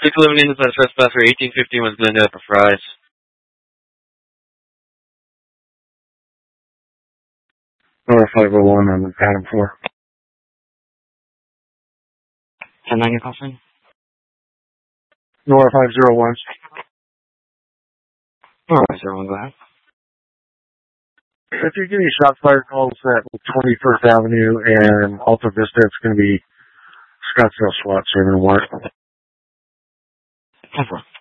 6 eliminated by the trespasser, 1815 was Glendale for Fries. Nora 501 on Adam 4. 10-9 your call sign? Nora 501. Nora 501, go ahead. If you're getting shots fired calls at 21st Avenue and Alta Vista, it's going to be Scottsdale SWAT serving a warrant. 10-4.